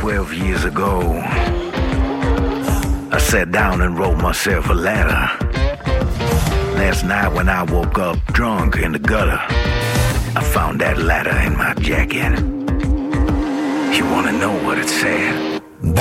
12 years ago, I sat down and wrote myself a letter. Last night when I woke up drunk in the gutter, I found that letter in my jacket. You wanna know what it said?